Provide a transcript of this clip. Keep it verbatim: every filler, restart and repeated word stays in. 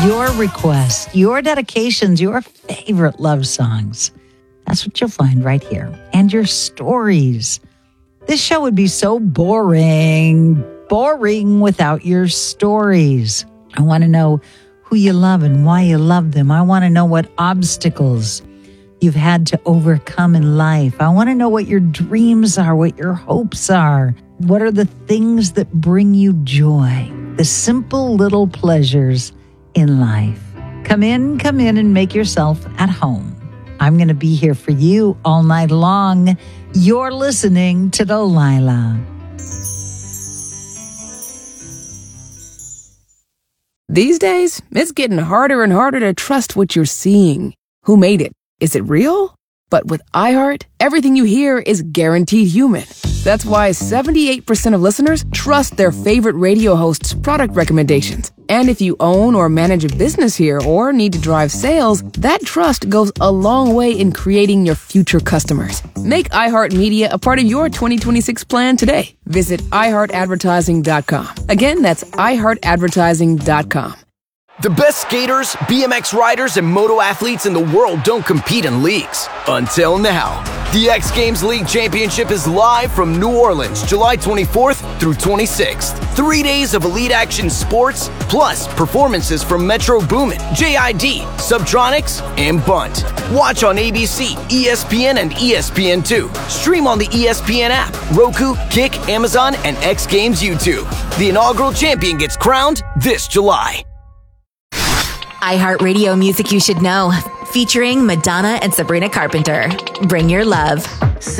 your requests, your dedications, your favorite love songs. That's what you'll find right here. And your stories. This show would be so boring, boring without your stories. I want to know who you love and why you love them. I want to know what obstacles you've had to overcome in life. I want to know what your dreams are, what your hopes are. What are the things that bring you joy? The simple little pleasures in life. Come in, come in and make yourself at home. I'm going to be here for you all night long. You're listening to Delilah. These days, it's getting harder and harder to trust what you're seeing. Who made it? Is it real? But with iHeart, everything you hear is guaranteed human. That's why seventy-eight percent of listeners trust their favorite radio host's product recommendations. And if you own or manage a business here or need to drive sales, that trust goes a long way in creating your future customers. Make iHeartMedia a part of your twenty twenty-six plan today. Visit i heart advertising dot com. Again, that's i heart advertising dot com. The best skaters, B M X riders, and moto athletes in the world don't compete in leagues. Until now. The X Games League Championship is live from New Orleans, July twenty-fourth through twenty-sixth. Three days of elite action sports, plus performances from Metro Boomin, J I D, Subtronics, and Bunt. Watch on A B C, E S P N, and E S P N two. Stream on the E S P N app, Roku, Kick, Amazon, and X Games YouTube. The inaugural champion gets crowned this July. iHeartRadio music you should know, featuring Madonna and Sabrina Carpenter. Bring your love.